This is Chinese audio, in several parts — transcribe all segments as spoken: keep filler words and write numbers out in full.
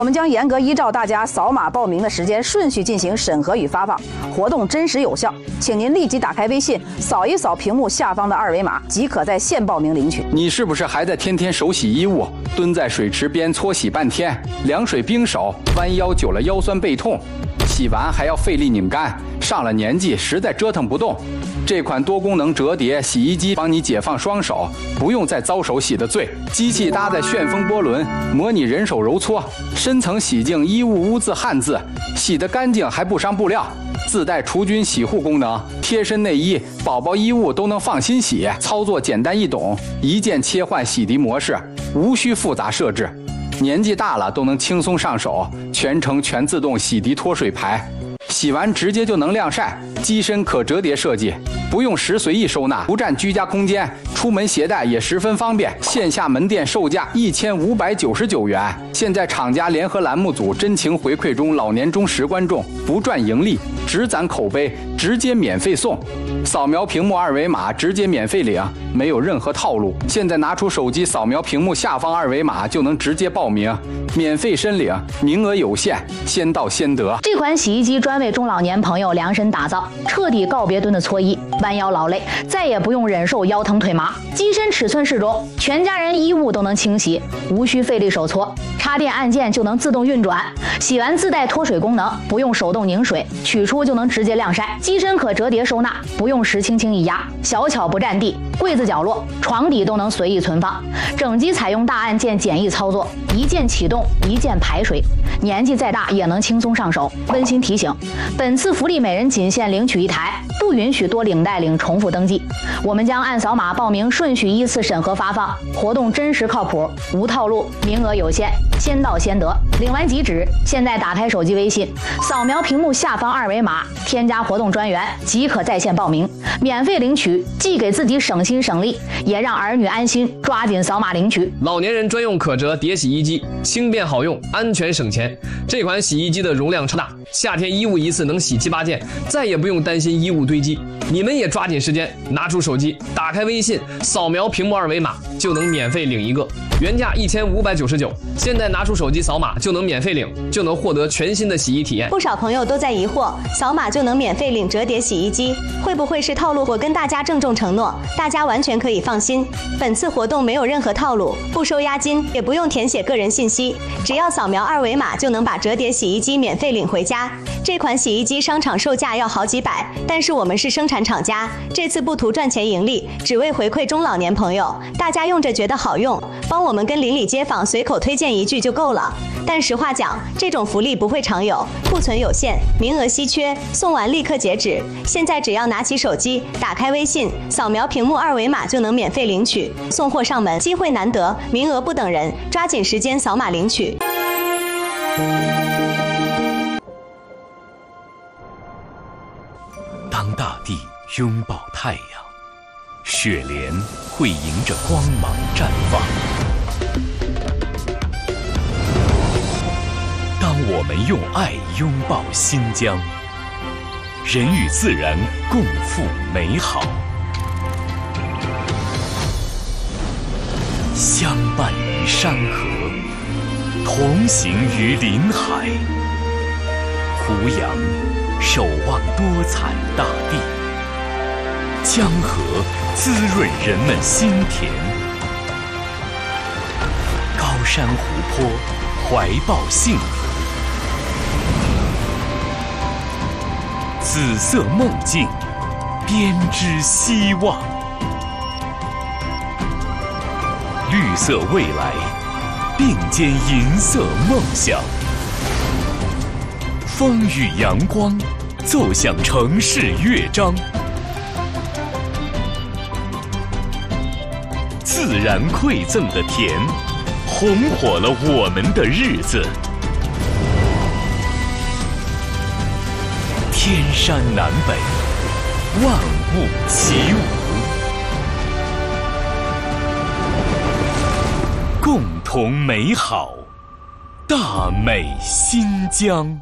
我们将严格依照大家扫码报名的时间顺序进行审核与发放，活动真实有效，请您立即打开微信，扫一扫屏幕下方的二维码，即可在线报名领取。 你是不是还在天天手洗衣物，蹲在水池边搓洗半天，凉水冰手，弯腰久了腰酸背痛，洗完还要费力拧干，上了年纪实在折腾不动？这款多功能折叠洗衣机帮你解放双手，不用再遭手洗的罪。机器搭载旋风波轮，模拟人手揉搓，深层洗净衣物污渍汗渍，洗得干净还不伤布料。自带除菌洗护功能，贴身内衣、宝宝衣物都能放心洗。操作简单易懂，一键切换洗涤模式，无需复杂设置。年纪大了都能轻松上手，全程全自动洗涤脱水排。洗完直接就能晾晒，机身可折叠设计，不用时随意收纳，不占居家空间，出门携带也十分方便。线下门店售价一千五百九十九元，现在厂家联合栏目组真情回馈中，老年忠实观众不赚盈利，只攒口碑，直接免费送。扫描屏幕二维码直接免费领，没有任何套路。现在拿出手机扫描屏幕下方二维码就能直接报名，免费申领，名额有限，先到先得。 这款洗衣机专为中老年朋友量身打造，彻底告别蹲的搓衣，弯腰劳累，再也不用忍受腰疼腿麻。机身尺寸适中，全家人衣物都能清洗，无需费力手搓，插电按键就能自动运转。洗完自带脱水功能，不用手动拧水，取出就能直接晾晒。机身可折叠收纳，不用时轻轻一压，小巧不占地，柜子角落、床底都能随意存放。整机采用大按键简易操作，一键启动，一键排水，年纪再大也能轻松上手。温馨提醒，本次福利每人仅限领取一台，不允许多领带领重复登记。我们将按扫码报名顺序依次审核发放，活动真实靠谱，无套路，名额有限，先到先得。领完即止，现在打开手机微信，扫描屏幕下方二维码，添加活动专员，即可在线报名，免费领取，既给自己省心省力，也让儿女安心。抓紧扫码领取。 老年人专用可折叠洗衣机，轻便好用，安全省钱。这款洗衣机的容量超大，夏天衣物一次能洗七八件，再也不用担心衣物堆积。你们也抓紧时间，拿出手机，打开微信，扫描屏幕二维码，就能免费领一个。原价一千五百九十九，现在拿出手机扫码就能免费领，就能获得全新的洗衣体验。 不少朋友都在疑惑，扫码就能免费领折叠洗衣机，会不会是套路？我跟大家郑重承诺，大家完全可以放心，本次活动没有任何套路，不收押金，也不用填写个人信息，只要扫描二维码就能把折叠洗衣机免费领回家。这款洗衣机商场售价要好几百，但是我们是生产厂家，这次不图赚钱盈利，只为回馈中老年朋友，大家用着觉得好用，帮我们跟邻里街坊随口推荐一句就够了。但实话讲，这种福利不会常有，库存有限，名额稀缺，送完立刻截止。现在只要拿起手机，打开微信，扫描屏幕二维码就能免费领取，送货上门，机会难得，名额不等人，抓紧时间扫码领取。 当大地拥抱太阳，雪莲会迎着光芒绽放。当我们用爱拥抱新疆，人与自然共赴美好，相伴于山河，同行于林海，胡杨守望多彩大地，江河滋润人们心田，高山湖泊怀抱幸福，紫色梦境编织希望，绿色未来并肩银色梦想，风与阳光奏响城市乐章，自然馈赠的甜红火了我们的日子。天山南北，万物齐舞，共同美好，大美新疆。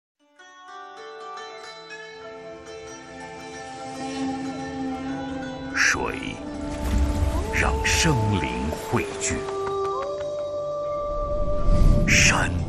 水让生灵汇聚，山